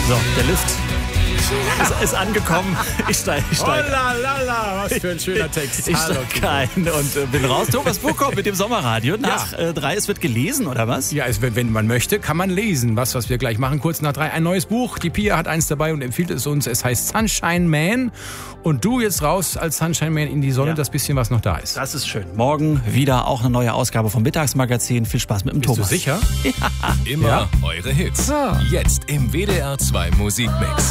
So, der Lift ist angekommen. Ich steige. Oh la la la, was für ein schöner Text. Ich steige ein und bin raus. Thomas Buchkow mit dem Sommerradio. Nach 3, es wird gelesen, oder was? Ja, wenn man möchte, kann man lesen. Was wir gleich machen. Kurz nach 3 ein neues Buch. Die Pia hat eins dabei und empfiehlt es uns. Es heißt Sunshine Man. Und du jetzt raus als Sunshine Man in die Sonne, das bisschen, was noch da ist. Das ist schön. Morgen wieder auch eine neue Ausgabe vom Mittagsmagazin. Viel Spaß mit dem Thomas. Bist du sicher? Immer eure Hits. Jetzt im WDR 2 Musikmix.